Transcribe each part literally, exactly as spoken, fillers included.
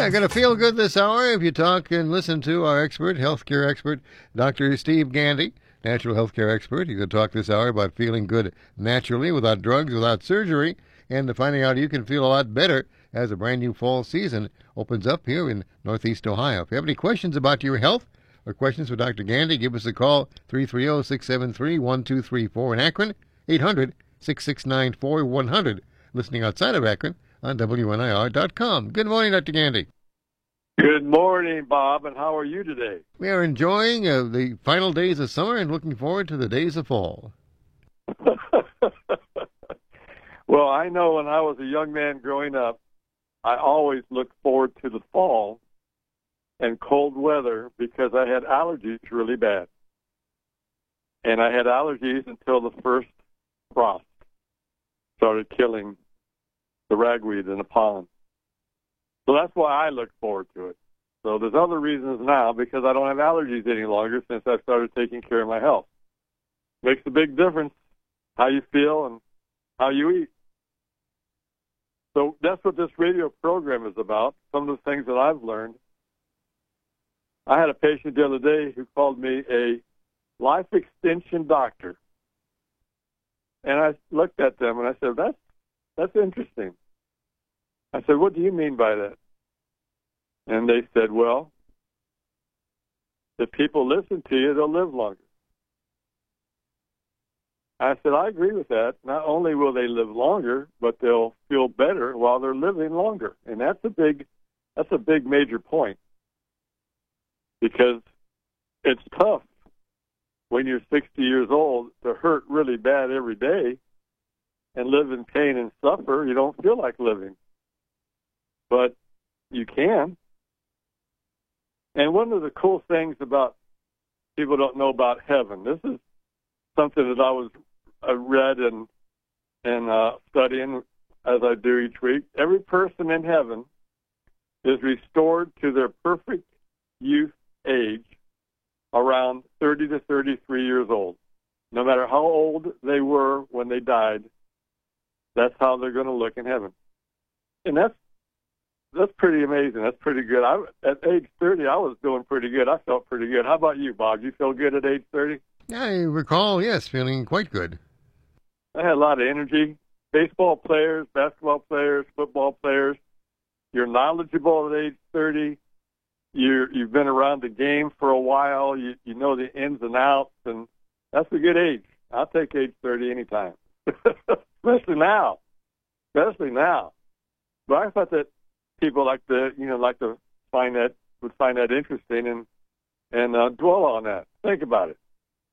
Yeah, going to feel good this hour if you talk and listen to our expert, healthcare expert, Doctor Steve Gandy, natural healthcare expert. He's going to talk this hour about feeling good naturally, without drugs, without surgery, and finding out you can feel a lot better as a brand new fall season opens up here in Northeast Ohio. If you have any questions about your health or questions for Doctor Gandy, give us a call, three three zero, six seven three, one two three four in Akron, eight hundred, six six nine, four one zero zero. Listening outside of Akron on W N I R dot com. Good morning, Doctor Gandy. Good morning, Bob, and how are you today? We are enjoying uh, the final days of summer and looking forward to the days of fall. Well, I know when I was a young man growing up, I always looked forward to the fall and cold weather because I had allergies really bad. And I had allergies until the first frost started killing the ragweed and the pollen. So that's why I look forward to it. So there's other reasons now because I don't have allergies any longer since I started taking care of my health. Makes a big difference how you feel and how you eat. So that's what this radio program is about, some of the things that I've learned. I had a patient the other day who called me a life extension doctor. And I looked at them and I said, that's, that's interesting. I said, what do you mean by that? And they said, well, if people listen to you, they'll live longer. I said, I agree with that. Not only will they live longer, but they'll feel better while they're living longer. And that's a big, that's a big major point. Because it's tough when you're sixty years old to hurt really bad every day and live in pain and suffer. You don't feel like living. But you can. And one of the cool things about people don't know about heaven, this is something that I was I read and and uh, studying as I do each week. Every person in heaven is restored to their perfect youth age around thirty to thirty-three years old. No matter how old they were when they died, that's how they're going to look in heaven. And that's That's pretty amazing. That's pretty good. I, at age thirty, I was doing pretty good. I felt pretty good. How about you, Bob? You feel good at age thirty? I recall, yes, feeling quite good. I had a lot of energy. Baseball players, basketball players, football players. You're knowledgeable at age thirty. You're, you've been around the game for a while. You, you know the ins and outs, and that's a good age. I'll take age thirty anytime, especially now. Especially now. But I thought that people like to, you know, like to find that, would find that interesting and and uh, dwell on that. Think about it.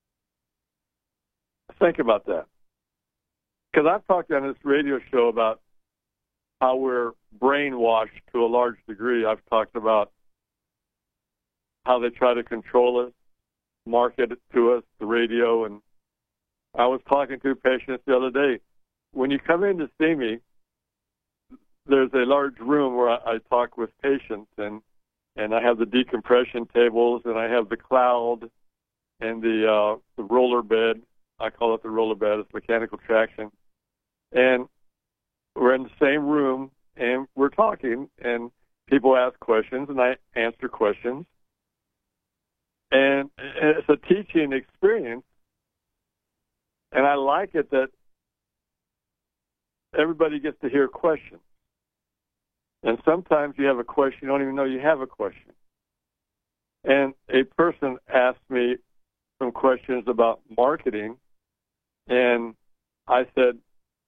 Think about that. Because I've talked on this radio show about how we're brainwashed to a large degree. I've talked about how they try to control us, market it to us, the radio. And I was talking to patients the other day. When you come in to see me, there's a large room where I, I talk with patients, and, and I have the decompression tables, and I have the cloud and the uh, the roller bed. I call it the roller bed. It's mechanical traction. And we're in the same room, and we're talking, and people ask questions, and I answer questions. And it's a teaching experience, and I like it that everybody gets to hear questions. And sometimes you have a question, you don't even know you have a question. And a person asked me some questions about marketing, and I said,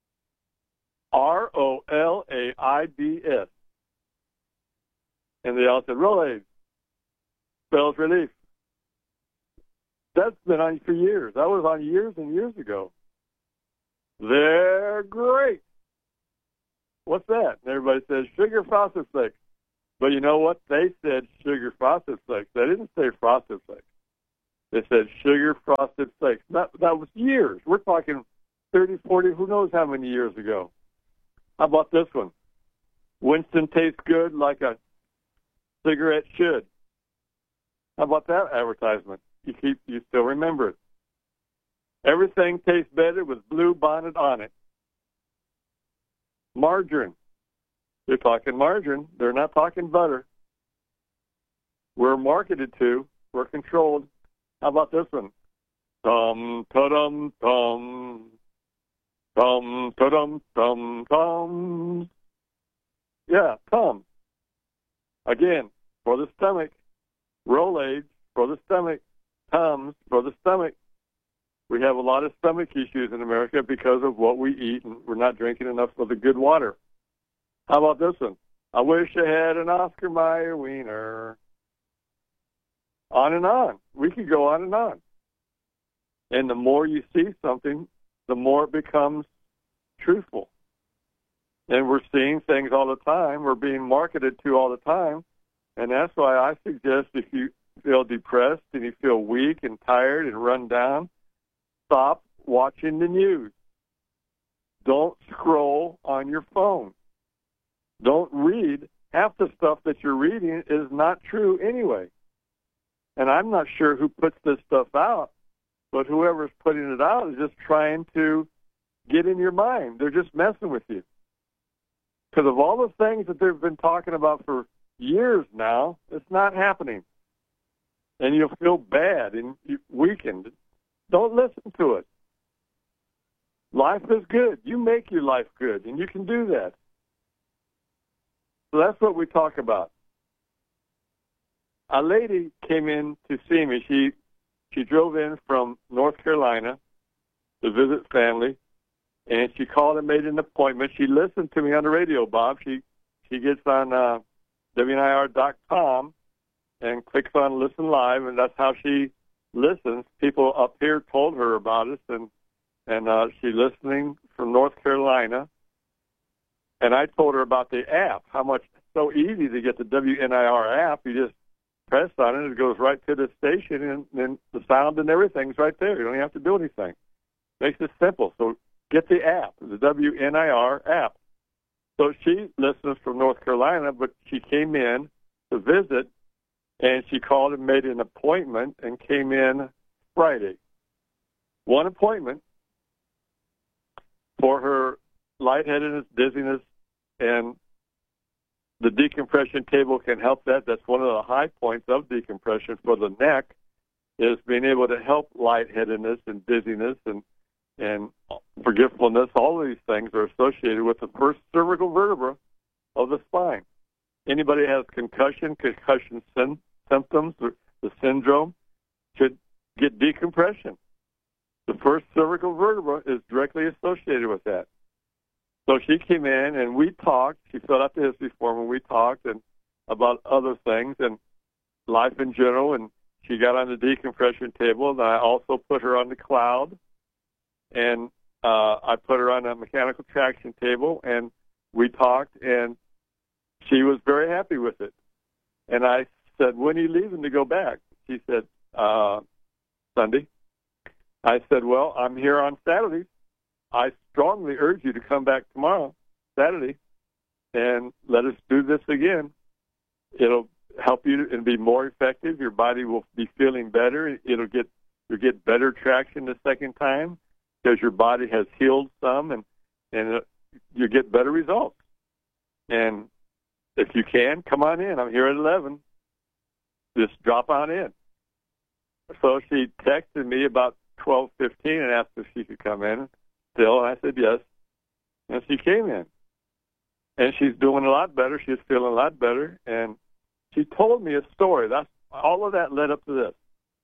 R O L A I B S. And they all said, Rolaids, spells relief. That's been on for years. That was on years and years ago. They're great. What's that? And everybody says sugar frosted flakes. But you know what? They said sugar frosted flakes. They didn't say frosted flakes. They said sugar frosted flakes. That, that was years. We're talking thirty, forty, who knows how many years ago. How about this one? Winston tastes good like a cigarette should. How about that advertisement? You keep, you still remember it. Everything tastes better with Blue Bonnet on it. Margarine. They're talking margarine. They're not talking butter. we're marketed to, we're controlled. How about this one? Tum, ta-dum, tum. Tum, ta-dum, tum, tum. Yeah, tum. Again, for the stomach. Rolaids for the stomach. Tums for the stomach. We have a lot of stomach issues in America because of what we eat, and we're not drinking enough of the good water. How about this one? I wish I had an Oscar Mayer wiener. On and on. We could go on and on. And the more you see something, the more it becomes truthful. And we're seeing things all the time. We're being marketed to all the time. And that's why I suggest if you feel depressed and you feel weak and tired and run down, stop watching the news. Don't scroll on your phone. Don't read. Half the stuff that you're reading is not true anyway. And I'm not sure who puts this stuff out, but whoever's putting it out is just trying to get in your mind. They're just messing with you. Because of all the things that they've been talking about for years now, it's not happening. And you'll feel bad and weakened. Don't listen to it. Life is good. You make your life good, and you can do that. So that's what we talk about. A lady came in to see me. She she drove in from North Carolina to visit family, and she called and made an appointment. She listened to me on the radio, Bob. She she gets on uh, W N I R dot com and clicks on Listen Live, and that's how she listens. People up here told her about us, and and uh, she's listening from North Carolina. And I told her about the app, how much it's so easy to get the W N I R app. You just press on it, it goes right to the station, and then the sound and everything's right there. You don't even have to do anything. Makes it simple. So get the app, the W N I R app. So she listens from North Carolina, but she came in to visit, and she called and made an appointment and came in Friday. One appointment for her lightheadedness, dizziness, and the decompression table can help that. That's one of the high points of decompression for the neck, is being able to help lightheadedness and dizziness and and forgetfulness. All of these things are associated with the first cervical vertebra of the spine. Anybody has concussion, concussion sim- symptoms, or the syndrome, should get decompression. The first cervical vertebra is directly associated with that. So she came in and we talked. She filled out the history form and we talked and about other things and life in general. And she got on the decompression table. And I also put her on the cloud. And uh, I put her on a mechanical traction table. And we talked. And she was very happy with it. And I said, when are you leaving to go back? She said, uh, Sunday. I said, well, I'm here on Saturday. I strongly urge you to come back tomorrow, Saturday, and let us do this again. It'll help you and be more effective. Your body will be feeling better. It'll get you'll get better traction the second time because your body has healed some, and and uh, you get better results. And if you can, come on in. I'm here at eleven. Just drop on in. So she texted me about twelve fifteen and asked if she could come in. Still, and I said yes, and she came in, and she's doing a lot better. She's feeling a lot better, and she told me a story. That's all of that led up to this.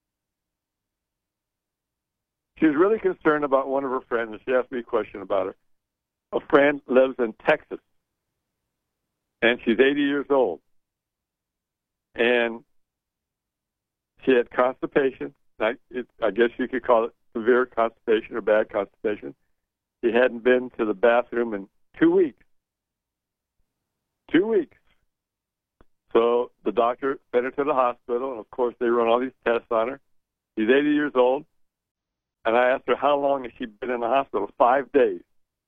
She was really concerned about one of her friends, and she asked me a question about her. A friend lives in Texas, and she's eighty years old, and she had constipation. I, it, I guess you could call it severe constipation or bad constipation. She hadn't been to the bathroom in two weeks. Two weeks. So the doctor sent her to the hospital, and of course they run all these tests on her. She's eighty years old, and I asked her, how long has she been in the hospital? Five days.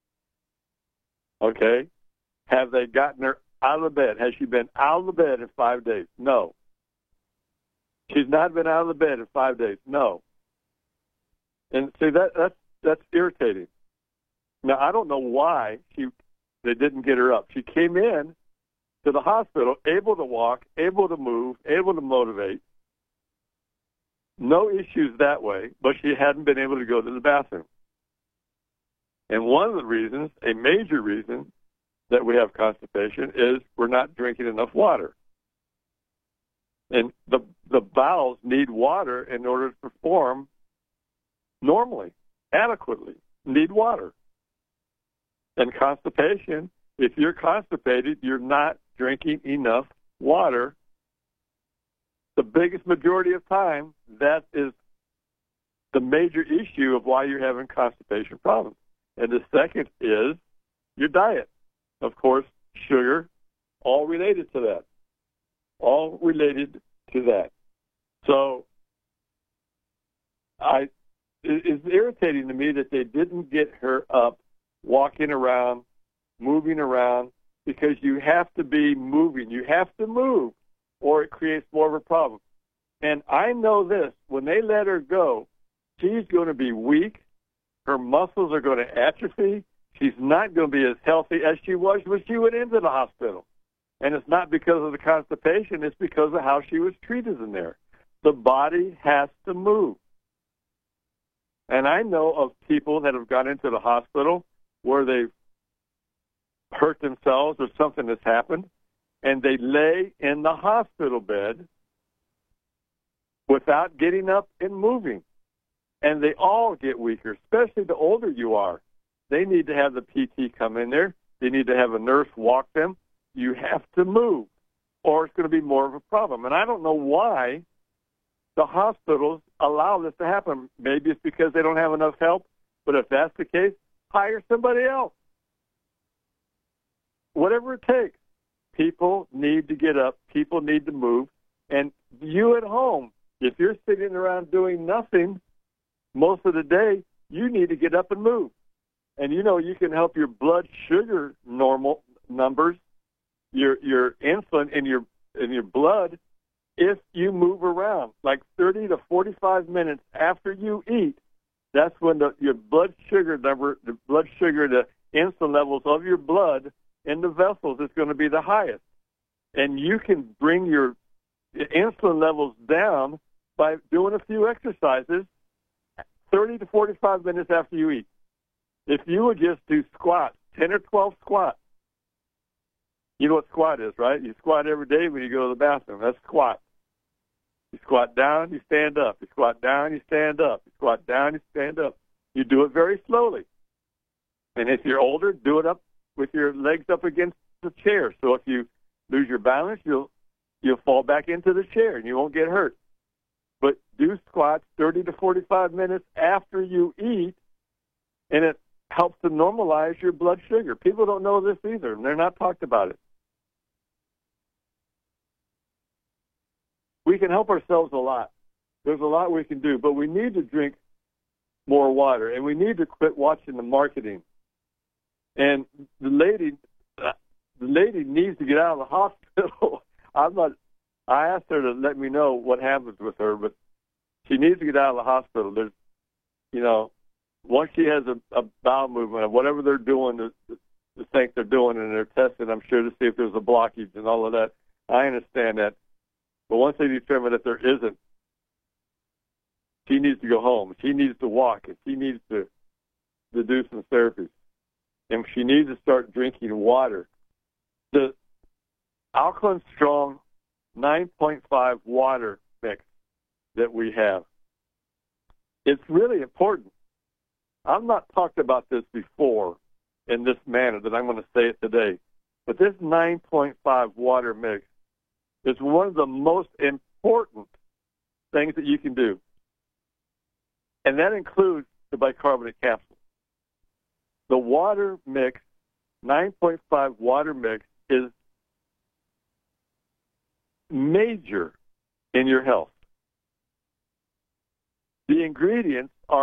Okay. Have they gotten her out of the bed? Has she been out of the bed in five days? No. She's not been out of the bed in five days? No. And see, that that's that's irritating. Now, I don't know why she they didn't get her up. She came in to to the hospital, able to walk, able to move, able to motivate. No issues that way, but she hadn't been able to go to the bathroom. And one of the reasons, a major reason, that we have constipation is we're not drinking enough water. And the the bowels need water in order to perform normally, adequately, need water. And constipation, if you're constipated, you're not drinking enough water. The biggest majority of time, that is the major issue of why you're having constipation problems. And the second is your diet. Of course, sugar, all related to that. All related to that. So I, it's irritating to me that they didn't get her up, walking around, moving around, because you have to be moving. You have to move, or it creates more of a problem. And I know this, when they let her go, she's going to be weak. Her muscles are going to atrophy. She's not going to be as healthy as she was when she went into the hospital. And it's not because of the constipation. It's because of how she was treated in there. The body has to move. And I know of people that have gone into the hospital where they've hurt themselves or something has happened, and they lay in the hospital bed without getting up and moving. And they all get weaker, especially the older you are. They need to have the P T come in there. They need to have a nurse walk them. You have to move, or it's going to be more of a problem. And I don't know why the hospitals allow this to happen. Maybe it's because they don't have enough help, but if that's the case, hire somebody else. Whatever it takes. People need to get up. People need to move. And you at home, if you're sitting around doing nothing most of the day, you need to get up and move. And you know you can help your blood sugar normal numbers, your your insulin in your in your blood, if you move around. Like thirty to forty-five minutes after you eat, that's when the, your blood sugar number, the blood sugar, the insulin levels of your blood in the vessels is going to be the highest. And you can bring your insulin levels down by doing a few exercises thirty to forty-five minutes after you eat. If you would just do squats, ten or twelve squats, you know what squat is, right? You squat every day when you go to the bathroom. That's squat. You squat down, you stand up. You squat down, you stand up. You squat down, you stand up. You do it very slowly. And if you're older, do it up with your legs up against the chair. So if you lose your balance, you'll you'll fall back into the chair and you won't get hurt. But do squats thirty to forty-five minutes after you eat, and it helps to normalize your blood sugar. People don't know this either, and they're not talked about it. We can help ourselves a lot. There's a lot we can do, but we need to drink more water, and we need to quit watching the marketing. And the lady, the lady needs to get out of the hospital. I'm not. I asked her to let me know what happens with her, but she needs to get out of the hospital. There's, you know, once she has a, a bowel movement or whatever they're doing, to, to think they're doing, and they're testing, I'm sure, to see if there's a blockage and all of that. I understand that. But once they determine that there isn't, she needs to go home. She needs to walk, and she needs to, to do some therapies. And she needs to start drinking water. The Alkaline Strong nine point five water mix that we have, it's really important. I've not talked about this before in this manner that I'm going to say it today, but this nine point five water mix is one of the most important things that you can do, and that includes the bicarbonate capsule. The water mix, nine point five water mix, is major in your health. The ingredients are